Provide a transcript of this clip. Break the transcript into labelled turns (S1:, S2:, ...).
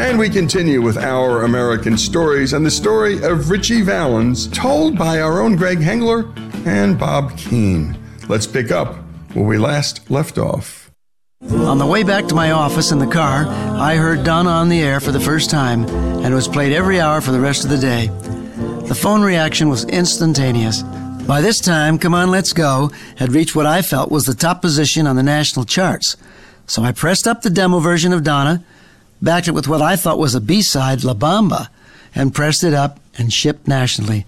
S1: And we continue with Our American Stories and the story of Ritchie Valens, told by our own Greg Hengler and Bob Keane. Let's pick up where we last left off.
S2: On the way back to my office in the car, I heard Donna on the air for the first time, and it was played every hour for the rest of the day. The phone reaction was instantaneous. By this time, Come On, Let's Go had reached what I felt was the top position on the national charts. So I pressed up the demo version of Donna, backed it with what I thought was a B-side, La Bamba, and pressed it up and shipped nationally.